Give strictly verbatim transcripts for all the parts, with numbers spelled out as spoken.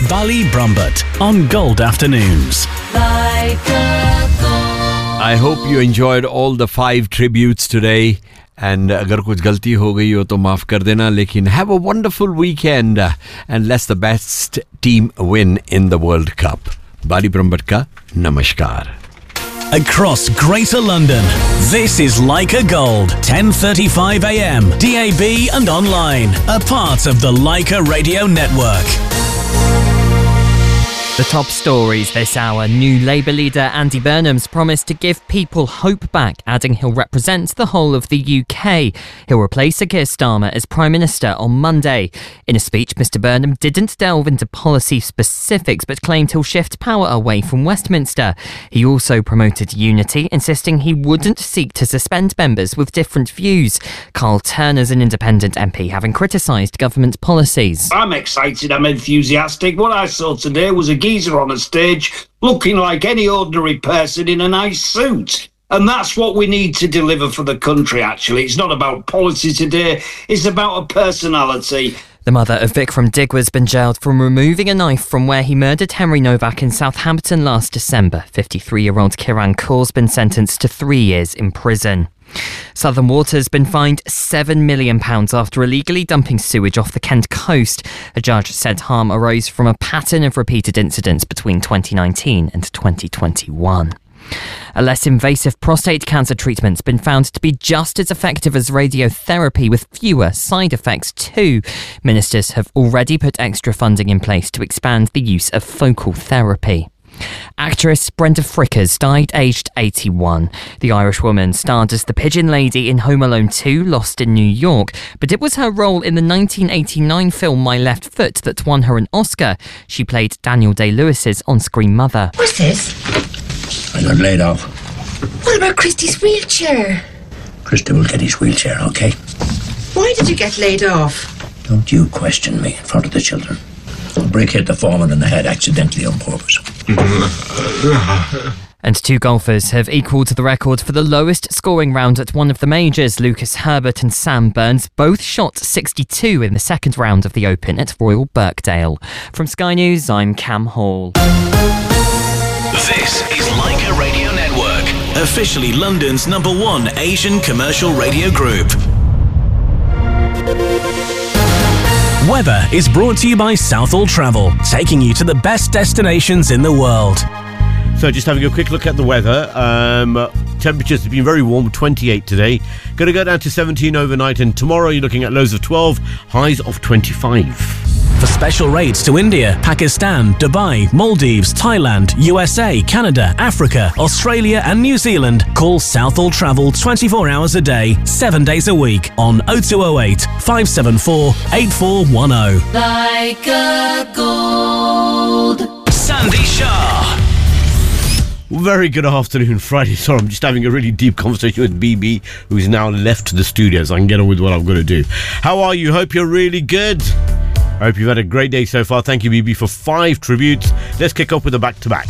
Bali Brumbert on Gold Afternoons. I hope you enjoyed all the five tributes today. And अगर कुछ गलती हो गई हो तो माफ कर देना, लेकिन have a wonderful weekend and let the best team win in the World Cup. Bali Brumbert का नमस्कार. Across Greater London, this is Leica Gold, ten thirty-five a m, D A B and online, a part of the Leica Radio Network. The top stories this hour. New Labour leader Andy Burnham's promised to give people hope back, adding he'll represent the whole of the U K. He'll replace Sir Keir Starmer as Prime Minister on Monday. In a speech, Mr Burnham didn't delve into policy specifics but claimed he'll shift power away from Westminster. He also promoted unity, insisting he wouldn't seek to suspend members with different views. Carl Turner's an independent M P, having criticised government policies. I'm excited, I'm enthusiastic. What I saw today was a geezer on a stage looking like any ordinary person in a nice suit. And that's what we need to deliver for the country, actually. It's not about policy today, it's about a personality. The mother of Vikram Digwa's been jailed for removing a knife from where he murdered Henry Novak in Southampton last December. fifty-three-year-old Kiran Kaur's been sentenced to three years in prison. Southern Water's been fined seven million pounds after illegally dumping sewage off the Kent coast. A judge said harm arose from a pattern of repeated incidents between twenty nineteen and twenty twenty-one. A less invasive prostate cancer treatment's been found to be just as effective as radiotherapy, with fewer side effects too. Ministers have already put extra funding in place to expand the use of focal therapy. Actress Brenda Frickers died aged eighty-one. The Irish woman starred as the Pigeon Lady in Home Alone two, Lost in New York, but it was her role in the nineteen eighty-nine film My Left Foot that won her an Oscar. She played Daniel Day-Lewis's on-screen mother. What's this? I got laid off. What about Christy's wheelchair? Christy will get his wheelchair, okay? Why did you get laid off? Don't you question me in front of the children. A brick hit the foreman in the head accidentally on purpose. And two golfers have equalled the record for the lowest scoring round at one of the majors. Lucas Herbert and Sam Burns both shot sixty-two in the second round of the Open at Royal Birkdale. From Sky News, I'm Cam Hall. This is Leica Radio Network, officially London's number one Asian commercial radio group. Weather is brought to you by Southall Travel, taking you to the best destinations in the world. So just having a quick look at the weather. Um, temperatures have been very warm, twenty-eight today. Going to go down to seventeen overnight, and tomorrow you're looking at lows of twelve, highs of twenty-five. For special rates to India, Pakistan, Dubai, Maldives, Thailand, U S A, Canada, Africa, Australia and New Zealand, call Southall Travel twenty-four hours a day, seven days a week on oh two oh eight, five seven four, eight four one oh. Leica Gold. Sandy Shah. Very good afternoon, Friday. Sorry, I'm just having a really deep conversation with B B, who's now left the studio, so I can get on with what I'm going to do. How are you? Hope you're really good. I hope you've had a great day so far. Thank you, B B, for five tributes. Let's kick off with a back-to-back.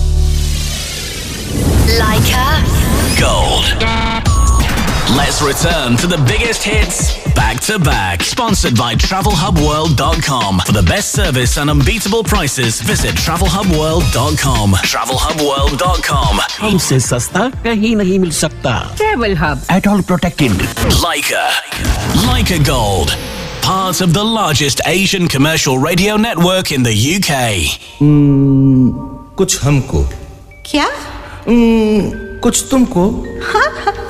Leica Gold. Let's return to the biggest hits back to back. Sponsored by travel hub world dot com. For the best service and unbeatable prices, visit travel hub world dot com. travel hub world dot com. हमसे सस्ता कहीं नहीं मिल सकता. Travel Hub. At all protected. Leica. Leica Gold. Part of the largest Asian commercial radio network in the U K. Hmm, कुछ हमको. क्या? Hmm, कुछ तुमको.